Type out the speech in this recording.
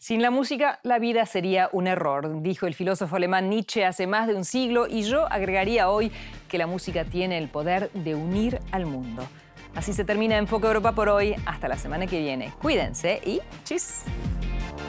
Sin la música, la vida sería un error, dijo el filósofo alemán Nietzsche hace más de un siglo, y yo agregaría hoy que la música tiene el poder de unir al mundo. Así se termina Enfoque Europa por hoy. Hasta la semana que viene. Cuídense y ¡chis!